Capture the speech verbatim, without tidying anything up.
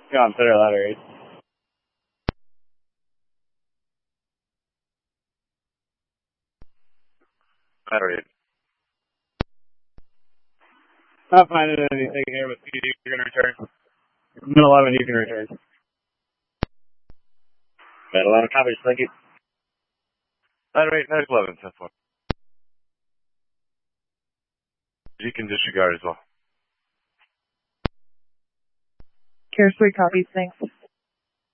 Go on, center ladder eight. Ladder eight. Not finding anything here with P D. You're going to return. Mid eleven, you can return. Mid eleven, copies. Thank you. Ladder eight, nine eleven, ten four. You can disregard as well. Care three copies, thanks.